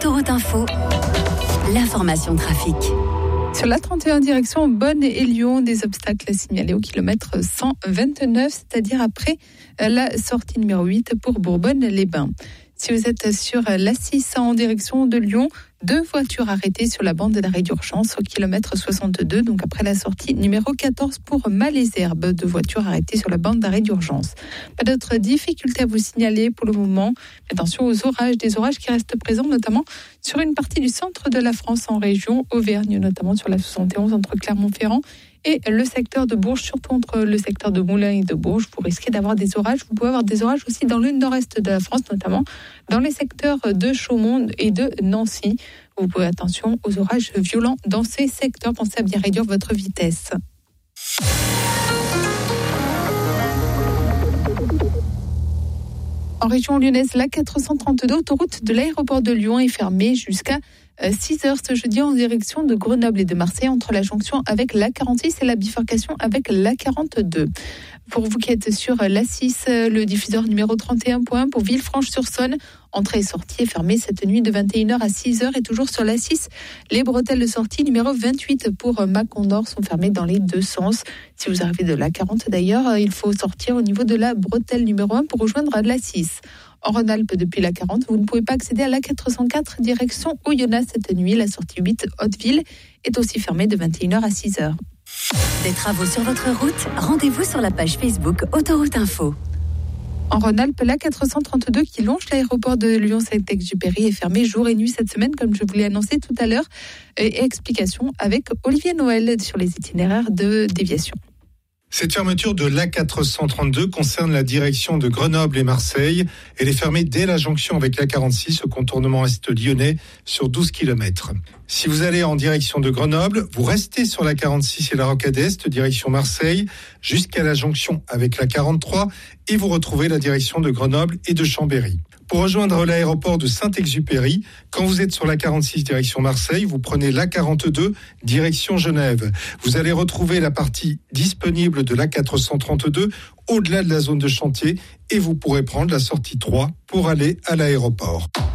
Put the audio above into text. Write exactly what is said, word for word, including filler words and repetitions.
Autoroute Info, l'information trafic. Sur la trente et un direction Bonne et Lyon, des obstacles signalés au kilomètre cent vingt-neuf, c'est-à-dire après la sortie numéro huit pour Bourbonne-les-Bains. Si vous êtes sur l'A six en direction de Lyon, deux voitures arrêtées sur la bande d'arrêt d'urgence au kilomètre soixante-deux, donc après la sortie numéro quatorze pour Malesherbes. Deux voitures arrêtées sur la bande d'arrêt d'urgence. Pas d'autres difficultés à vous signaler pour le moment. Attention aux orages, des orages qui restent présents notamment sur une partie du centre de la France en région Auvergne, notamment sur la soixante et onze entre Clermont-Ferrand et le secteur de Bourges, surtout entre le secteur de Moulins et de Bourges. Vous risquez d'avoir des orages. Vous pouvez avoir des orages aussi dans le nord-est de la France, notamment dans les secteurs de Chaumont et de Nancy. Vous pouvez attention aux orages violents dans ces secteurs. Pensez à bien réduire votre vitesse. En région lyonnaise, la quatre cent trente-deux, autoroute de l'aéroport de Lyon, est fermée jusqu'à six heures ce jeudi en direction de Grenoble et de Marseille, entre la jonction avec l'A quarante-six et la bifurcation avec l'A quarante-deux. Pour vous qui êtes sur l'A six, le diffuseur numéro trente et un point un pour Villefranche-sur-Saône, entrée et sortie est fermée cette nuit de vingt et une heures à six heures. Et toujours sur l'A six, les bretelles de sortie numéro vingt-huit pour Mâcon-Nord sont fermées dans les deux sens. Si vous arrivez de l'A quarante d'ailleurs, il faut sortir au niveau de la bretelle numéro un pour rejoindre l'A six. En Rhône-Alpes, depuis l'A quarante, vous ne pouvez pas accéder à l'A quatre cent quatre direction Oyonnax cette nuit. La sortie huit Hauteville est aussi fermée de vingt et une heures à six heures. Des travaux sur votre route, rendez-vous sur la page Facebook Autoroute Info. En Rhône-Alpes, l'A quatre cent trente-deux qui longe l'aéroport de Lyon-Saint-Exupéry est fermé jour et nuit cette semaine, comme je vous l'ai annoncé tout à l'heure. Et explication avec Olivier Noël sur les itinéraires de déviation. Cette fermeture de l'A quatre cent trente-deux concerne la direction de Grenoble et Marseille. Elle est fermée dès la jonction avec l'A quarante-six au contournement est lyonnais sur douze kilomètres. Si vous allez en direction de Grenoble, vous restez sur l'A quarante-six et la rocade est, direction Marseille, jusqu'à la jonction avec l'A quarante-trois et vous retrouvez la direction de Grenoble et de Chambéry. Pour rejoindre l'aéroport de Saint-Exupéry, quand vous êtes sur l'A quarante-six direction Marseille, vous prenez l'A quarante-deux direction Genève. Vous allez retrouver la partie disponible de l'A quatre cent trente-deux au-delà de la zone de chantier et vous pourrez prendre la sortie trois pour aller à l'aéroport.